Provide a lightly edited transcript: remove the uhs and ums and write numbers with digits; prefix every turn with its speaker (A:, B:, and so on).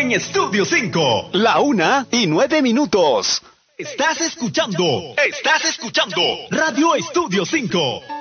A: en Estudio 5. La 1:09. Estás escuchando Radio Estudio 5.